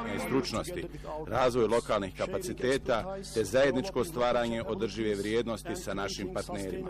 i stručnosti, razvoj lokalnih kapaciteta te zajedničko stvaranje održive vrijednosti sa našim partnerima.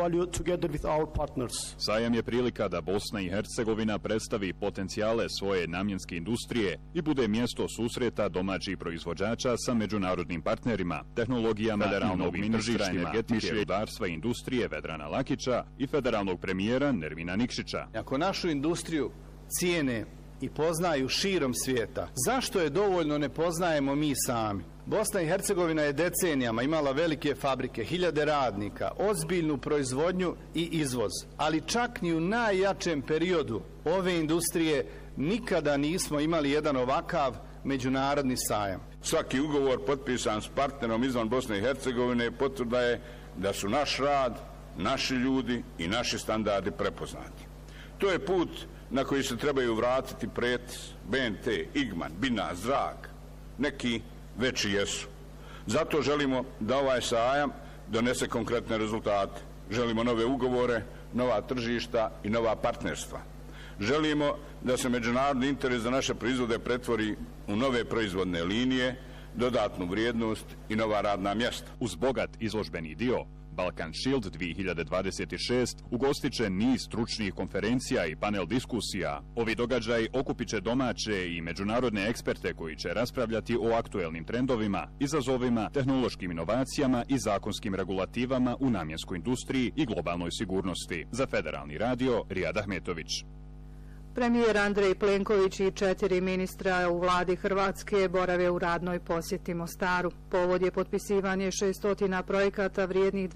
Sajam je prilika da Bosna i Hercegovina predstavi potencijale svoje namjenske industrije i bude mjesto susreta domaćih proizvođača sa međunarodnim partnerima, tehnologijama i novim tržištima, energetike, rudarstva i industrije Vedrana Lakića i federalnog premijera Nermina Nikšića. Ako našu industriju cijene i poznaju širom svijeta, zašto je dovoljno ne poznajemo mi sami? Bosna i Hercegovina je decenijama imala velike fabrike, hiljade radnika, ozbiljnu proizvodnju i izvoz, ali čak ni u najjačem periodu ove industrije nikada nismo imali jedan ovakav međunarodni sajam. Svaki ugovor potpisan s partnerom izvan Bosne i Hercegovine potvrda je da su naš rad, naši ljudi i naši standardi prepoznati. To je put na koji se trebaju vratiti Pretis, BNT, Igman, Bina, Zrak. Neki veći jesu. Zato želimo da ovaj sajam donese konkretne rezultate. Želimo nove ugovore, nova tržišta i nova partnerstva. Želimo da se međunarodni interes za naše proizvode pretvori u nove proizvodne linije, dodatnu vrijednost i nova radna mjesta. Uz bogat izložbeni dio, Balkan Shield 2026 ugostiće niz stručnih konferencija i panel diskusija. Ovi događaj okupiće domaće i međunarodne eksperte koji će raspravljati o aktuelnim trendovima, izazovima, tehnološkim inovacijama i zakonskim regulativama u namjenskoj industriji i globalnoj sigurnosti. Za Federalni radio, Rijad Ahmetović. Premijer Andrej Plenković i 4 ministra u vladi Hrvatske borave u radnoj posjeti Mostaru. Povod je potpisivanje 600 projekata vrijednih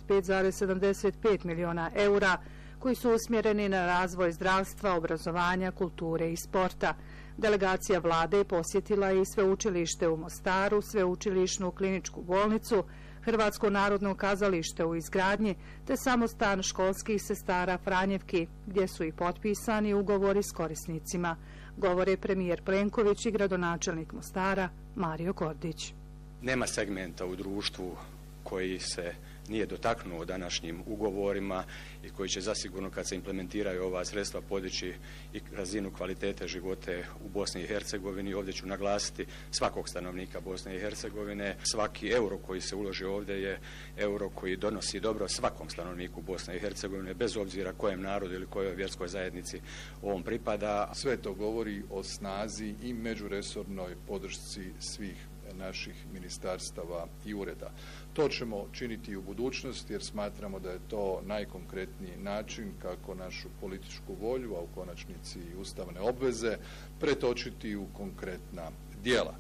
25,75 miliona eura, koji su usmjereni na razvoj zdravstva, obrazovanja, kulture i sporta. Delegacija vlade posjetila je i sveučilište u Mostaru, sveučilišnu kliničku bolnicu, Hrvatsko narodno kazalište u izgradnji, te samostan školskih sestara Franjevki, gdje su i potpisani ugovori s korisnicima, govore premijer Plenković i gradonačelnik Mostara Mario Kordić. Nema segmenta u društvu koji se nije dotaknuo današnjim ugovorima i koji će zasigurno, kad se implementiraju ova sredstva, podići i razinu kvalitete živote u Bosni i Hercegovini. Ovdje ću naglasiti svakog stanovnika Bosne i Hercegovine. Svaki euro koji se uloži ovdje je euro koji donosi dobro svakom stanovniku Bosne i Hercegovine, bez obzira kojem narodu ili kojoj vjerskoj zajednici ovom pripada. Sve to govori o snazi i međuresornoj podršci svih naših ministarstava i ureda. To ćemo činiti i u budućnosti jer smatramo da je to najkonkretniji način kako našu političku volju, a u konačnici i ustavne obveze, pretočiti u konkretna djela.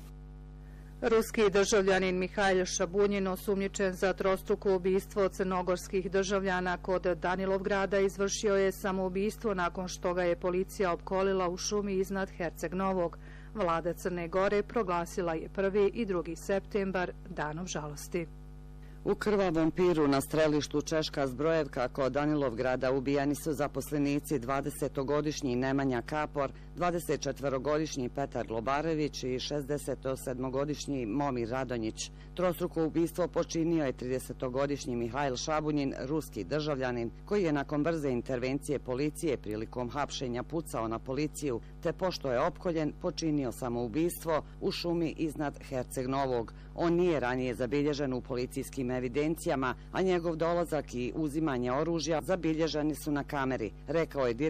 Ruski državljanin Mihajl Šabunjin, osumnjičen za trostruko ubistvo crnogorskih državljana kod Danilovgrada, izvršio je samoubistvo nakon što ga je policija opkolila u šumi iznad Herceg Novog. Vlada Crne Gore proglasila je 1. i 2. septembar danom žalosti. U krvavom piru na strelištu Češka Zbrojevka kod Danilovgrada ubijani su zaposlenici 20-godišnji Nemanja Kapor, 24-godišnji Petar Globarević i 67-godišnji Momir Radonjić. Trostruko ubistvo počinio je 30-godišnji Mihajl Šabunjin, ruski državljanin, koji je nakon brze intervencije policije prilikom hapšenja pucao na policiju, te pošto je opkoljen, počinio samoubistvo u šumi iznad Herceg Novog. On nije ranije zabilježen u policijskim evidencijama, a njegov dolazak i uzimanje oružja zabilježeni su na kameri, rekao je direktor